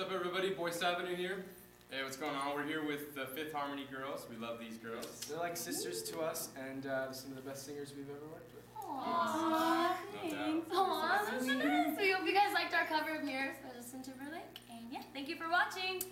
up, everybody? Boyce Avenue here. Hey, what's going on? We're here with the Fifth Harmony girls. We love these girls. They're like sisters to us, and some of the best singers we've ever worked with. Aww, Yes. thanks. Aww, that's so nice. We hope you guys liked our cover of Mirrors by Justin Timberlake. And yeah, thank you for watching.